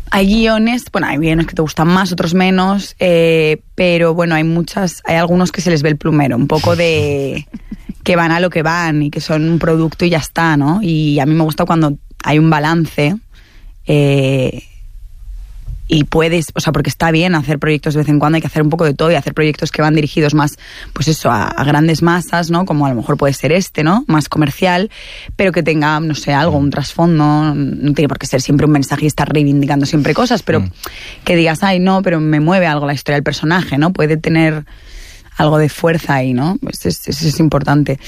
Hay guiones, bueno, hay guiones que te gustan más, otros menos, pero bueno, hay algunos que se les ve el plumero, un poco de que van a lo que van y que son un producto y ya está, ¿no? Y a mí me gusta cuando hay un balance y puedes, o sea, porque está bien hacer proyectos de vez en cuando, hay que hacer un poco de todo y hacer proyectos que van dirigidos más, pues eso, a grandes masas, ¿no? Como a lo mejor puede ser ¿no? Más comercial, pero que tenga, no sé, algo, un trasfondo, no tiene por qué ser siempre un mensaje y estar reivindicando siempre cosas, pero que digas, ay, no, pero me mueve algo la historia del personaje, ¿no? Puede tener algo de fuerza ahí, ¿no? Pues eso es importante.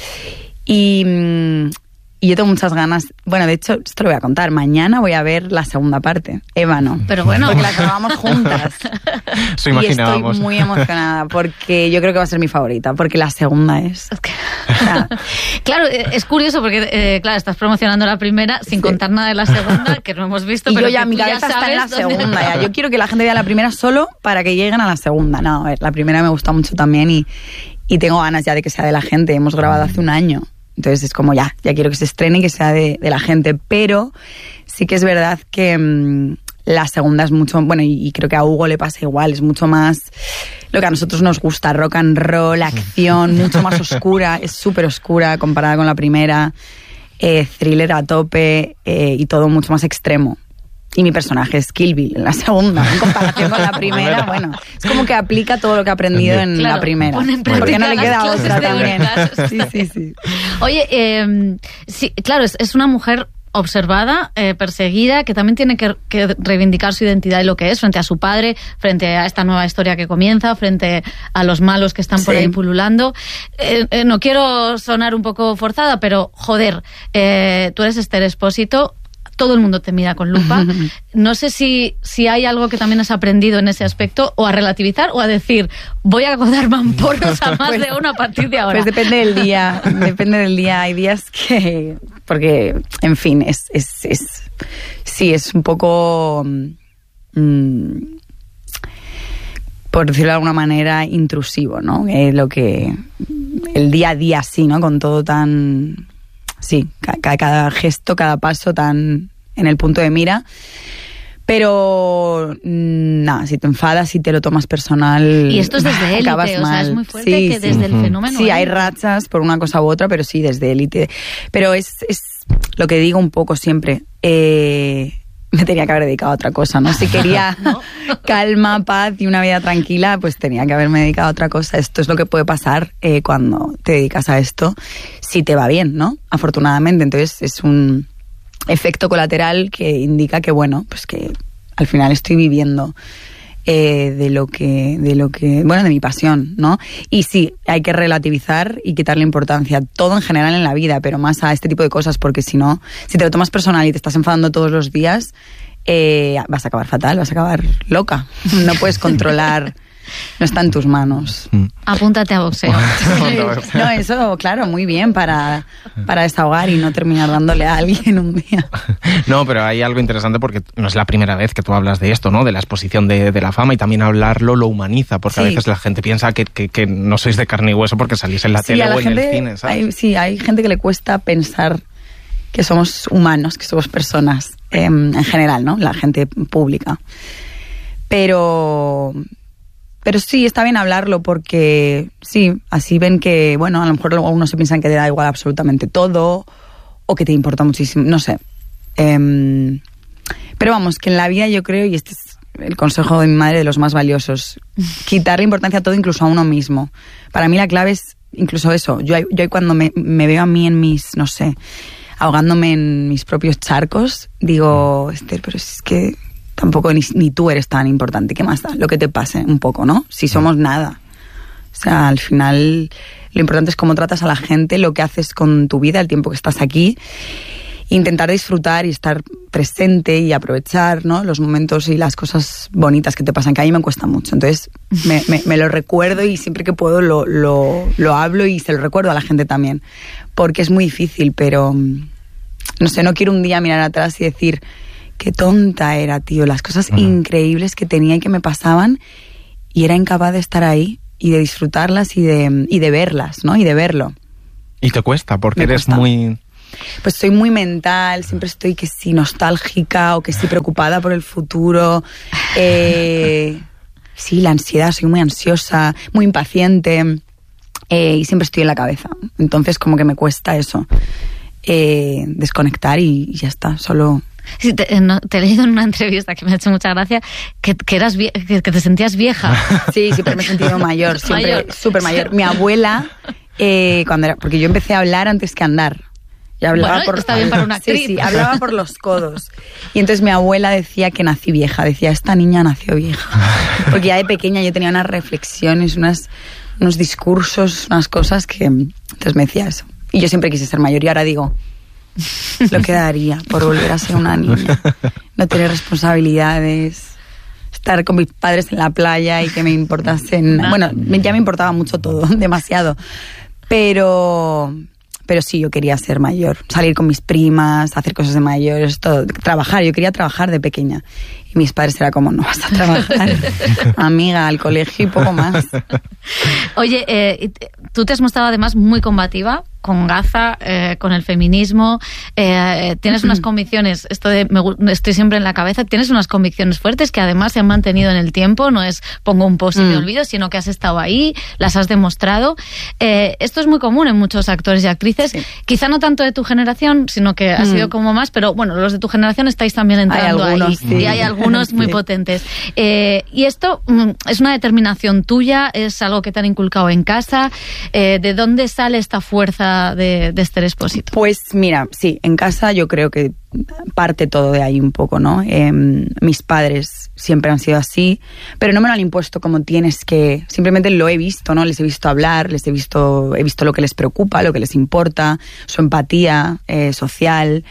Y yo tengo muchas ganas, bueno, de hecho, esto lo voy a contar, mañana voy a ver la segunda parte, Ébano. Pero bueno. Porque la grabamos juntas. Eso y imaginábamos. estoy muy emocionada, porque yo creo que va a ser mi favorita, porque la segunda es... Claro, es curioso porque, claro, estás promocionando la primera sin contar nada de la segunda, que no hemos visto, y pero yo ya, mi cabeza está en la segunda, ya. Yo quiero que la gente vea la primera solo para que lleguen a la segunda. No, a ver, la primera me gusta mucho también y tengo ganas ya de que sea de la gente. Hemos grabado hace un año. Entonces es como ya quiero que se estrene y que sea de la gente, pero sí que es verdad que la segunda es mucho, bueno, y creo que a Hugo le pasa igual, es mucho más lo que a nosotros nos gusta, rock and roll, acción, mucho más oscura, es súper oscura comparada con la primera, thriller a tope y todo mucho más extremo. Y mi personaje es Kill Bill en la segunda, en comparación con la primera, bueno, es como que aplica todo lo que ha aprendido en la primera. Porque no le queda otra también. Sí. Oye, sí, claro, es una mujer observada, perseguida, que también tiene que reivindicar su identidad y lo que es frente a su padre, frente a esta nueva historia que comienza, frente a los malos que están por ahí pululando. No quiero sonar un poco forzada, pero joder, tú eres Esther Expósito, todo el mundo te mira con lupa. No sé si hay algo que también has aprendido en ese aspecto, o a relativizar, o a decir, voy a dar mamporros a más de uno a partir de ahora. Pues depende del día. Hay días que... Porque, en fin, sí, es un poco... por decirlo de alguna manera, intrusivo, ¿no? Lo que... El día a día, sí, ¿no? Con todo tan... Sí, cada gesto, cada paso tan en el punto de mira. Pero nada, si te enfadas, si te lo tomas personal, y esto es desde Élite, acabas mal. O sea, es muy fuerte que desde el fenómeno. Sí, hay rachas por una cosa u otra, pero sí, desde Élite. Pero es lo que digo un poco siempre. Me tenía que haber dedicado a otra cosa, ¿no? Si quería calma, paz y una vida tranquila, pues tenía que haberme dedicado a otra cosa. Esto es lo que puede pasar cuando te dedicas a esto, si te va bien, ¿no? Afortunadamente. Entonces es un efecto colateral que indica que, bueno, pues que al final estoy viviendo de lo que, bueno, de mi pasión, ¿no? Y sí, hay que relativizar y quitarle importancia a todo en general en la vida, pero más a este tipo de cosas, porque si no, si te lo tomas personal y te estás enfadando todos los días, vas a acabar fatal, vas a acabar loca. No puedes controlar, no está en tus manos. Apúntate a boxeo. No, eso, claro, muy bien para desahogar y no terminar dándole a alguien un día. No, pero hay algo interesante porque no es la primera vez que tú hablas de esto, ¿no? De la exposición de la fama, y también hablarlo lo humaniza, porque a veces la gente piensa que no sois de carne y hueso porque salís en la tele o en el cine, ¿sabes? Hay gente que le cuesta pensar que somos humanos, que somos personas, en general, ¿no? La gente pública. Pero sí, está bien hablarlo porque sí, así ven que, bueno, a lo mejor algunos se piensan que te da igual absolutamente todo o que te importa muchísimo, no sé. Pero vamos, que en la vida yo creo, y este es el consejo de mi madre de los más valiosos, quitarle importancia a todo, incluso a uno mismo. Para mí la clave es incluso eso. Yo cuando me veo a mí en mis, no sé, ahogándome en mis propios charcos, digo, Esther, pero es que tampoco ni tú eres tan importante. ¿Qué más da? Lo que te pase un poco, ¿no? Si somos nada. O sea, al final lo importante es cómo tratas a la gente, lo que haces con tu vida, el tiempo que estás aquí. Intentar disfrutar y estar presente y aprovechar, ¿no? Los momentos y las cosas bonitas que te pasan, que a mí me cuesta mucho. Entonces me lo recuerdo y siempre que puedo lo hablo y se lo recuerdo a la gente también. Porque es muy difícil, pero no sé, no quiero un día mirar atrás y decir qué tonta era, tío, las cosas increíbles que tenía y que me pasaban y era incapaz de estar ahí y de disfrutarlas y de verlas, ¿no? Y de verlo. Y te cuesta, porque eres muy... pues soy muy mental, siempre estoy que sí nostálgica o que sí preocupada por el futuro. Sí, la ansiedad, soy muy ansiosa, muy impaciente y siempre estoy en la cabeza. Entonces como que me cuesta eso, desconectar y ya está, solo... Sí, te he leído en una entrevista que me ha hecho mucha gracia que que te sentías vieja. Sí, siempre me he sentido mayor, siempre súper mayor. Mi abuela, porque yo empecé a hablar antes que andar. Y hablaba está bien para una actriz. Sí, hablaba por los codos. Y entonces mi abuela decía que nací vieja, decía, esta niña nació vieja. Porque ya de pequeña yo tenía unas reflexiones, unos discursos, unas cosas que... Entonces me decía eso. Y yo siempre quise ser mayor y ahora digo... Lo que daría por volver a ser una niña, no tener responsabilidades, estar con mis padres en la playa y que me importasen... Bueno, ya me importaba mucho todo, demasiado. Pero sí, yo quería ser mayor, salir con mis primas, hacer cosas de mayores, todo, trabajar. Yo quería trabajar de pequeña. Y mis padres era como, no vas a trabajar, amiga, al colegio y poco más. Oye, tú te has mostrado además muy combativa con Gaza, con el feminismo, tienes unas convicciones, estoy siempre en la cabeza, tienes unas convicciones fuertes que además se han mantenido en el tiempo, no es pongo un post y me olvido, sino que has estado ahí, las has demostrado. Esto es muy común en muchos actores y actrices, quizá no tanto de tu generación, sino que ha sido como más, pero bueno, los de tu generación estáis también entrando hay algunos, ahí, sí. Y hay algunos muy potentes. Y esto es una determinación tuya, es algo que te han inculcado en casa, ¿de dónde sale esta fuerza de Esther Expósito? Pues mira, sí, en casa yo creo que parte todo de ahí un poco, ¿no? Mis padres siempre han sido así, pero no me lo han impuesto como tienes que... Simplemente lo he visto, ¿no? Les he visto hablar, he visto lo que les preocupa, lo que les importa, su empatía social,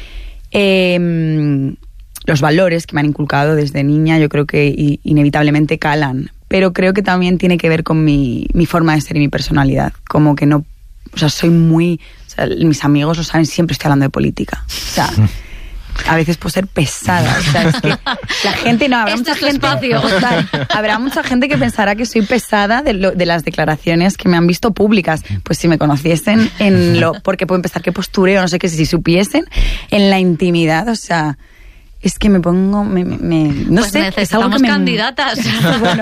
los valores que me han inculcado desde niña, yo creo que inevitablemente calan, pero creo que también tiene que ver con mi forma de ser y mi personalidad, como que no... O sea, soy muy... O sea, mis amigos lo saben, siempre estoy hablando de política. O sea, a veces puedo ser pesada. O sea, es que la gente no... Habrá mucha gente, habrá mucha gente que pensará que soy pesada de las declaraciones que me han visto públicas. Pues si me conociesen porque puedo empezar qué postureo, no sé qué, si supiesen en la intimidad, o sea... Es que me pongo... no pues sé, necesitamos candidatas. Bueno,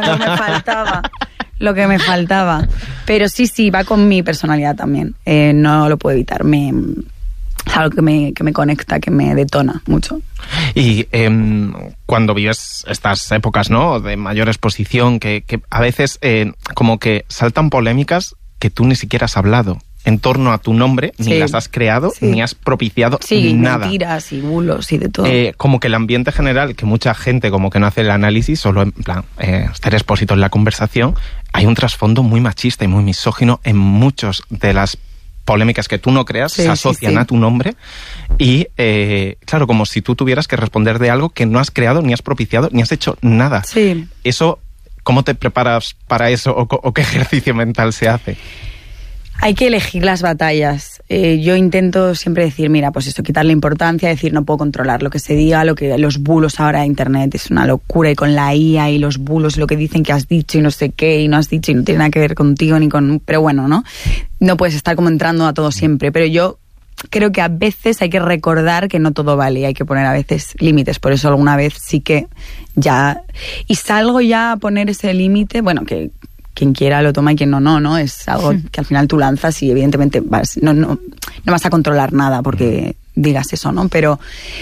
lo que me faltaba. Pero sí, va con mi personalidad también. No lo puedo evitar. Es algo que me conecta, que me detona mucho. Y cuando vives estas épocas, ¿no?, de mayor exposición, que a veces como que saltan polémicas que tú ni siquiera has hablado en torno a tu nombre, ni las has creado, ni has propiciado nada. Mentiras y bulos y de todo. Como que el ambiente general, que mucha gente como que no hace el análisis, solo en plan, Esther Expósito en la conversación, hay un trasfondo muy machista y muy misógino en muchas de las polémicas que tú no creas, se asocian a tu nombre y, claro, como si tú tuvieras que responder de algo que no has creado, ni has propiciado, ni has hecho nada. Sí. Eso, ¿cómo te preparas para eso o qué ejercicio mental se hace? Hay que elegir las batallas. Yo intento siempre decir, mira, pues esto, quitarle importancia, decir, no puedo controlar lo que se diga, los bulos ahora de internet es una locura, y con la IA y los bulos, lo que dicen que has dicho y no sé qué, y no has dicho y no tiene nada que ver contigo ni con... Pero bueno, ¿no? No puedes estar como entrando a todo siempre, pero yo creo que a veces hay que recordar que no todo vale y hay que poner a veces límites. Por eso alguna vez sí que ya... Y salgo ya a poner ese límite, bueno, que... Quien quiera lo toma y quien no, es algo que al final tú lanzas y evidentemente no vas a controlar nada porque digas eso, ¿no? Pero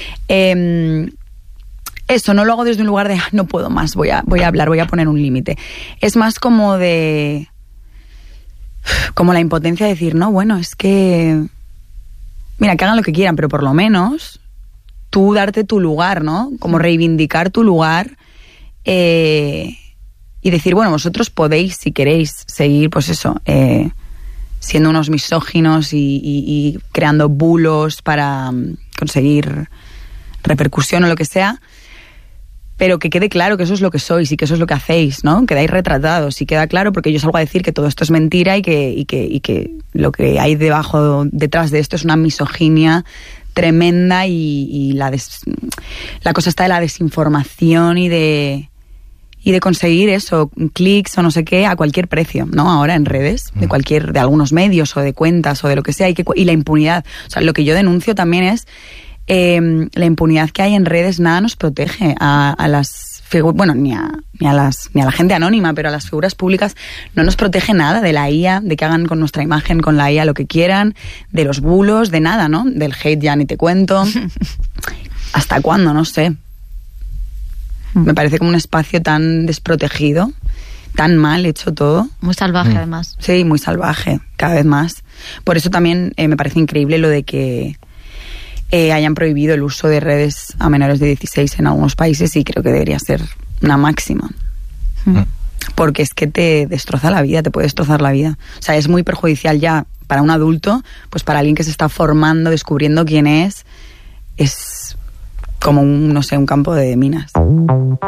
eso, no lo hago desde un lugar de no puedo más, voy a hablar, voy a poner un límite. Es más como la impotencia de decir, no, bueno, es que mira, que hagan lo que quieran, pero por lo menos tú darte tu lugar, ¿no? Como reivindicar tu lugar, y decir, bueno, vosotros podéis, si queréis, seguir, pues eso, siendo unos misóginos y creando bulos para conseguir repercusión o lo que sea, pero que quede claro que eso es lo que sois y que eso es lo que hacéis, ¿no? Quedáis retratados y queda claro, porque yo salgo a decir que todo esto es mentira y que lo que hay detrás de esto es una misoginia tremenda y la cosa está de la desinformación y y de conseguir eso, clics o no sé qué, a cualquier precio, ¿no? Ahora en redes, de algunos medios o de cuentas o de lo que sea, y la impunidad. O sea, lo que yo denuncio también es la impunidad que hay en redes. Nada nos protege a las figuras, bueno, ni a la gente anónima, pero a las figuras públicas no nos protege nada de la IA, de que hagan con nuestra imagen, con la IA lo que quieran, de los bulos, de nada, ¿no? Del hate ya ni te cuento. ¿Hasta cuándo? No sé. Me parece como un espacio tan desprotegido, tan mal hecho todo. Muy salvaje, además. Sí, muy salvaje, cada vez más. Por eso también me parece increíble lo de que hayan prohibido el uso de redes a menores de 16 en algunos países, y creo que debería ser una máxima. Porque es que te destroza la vida, te puede destrozar la vida. O sea, es muy perjudicial ya para un adulto, pues para alguien que se está formando, descubriendo quién es como un campo de minas.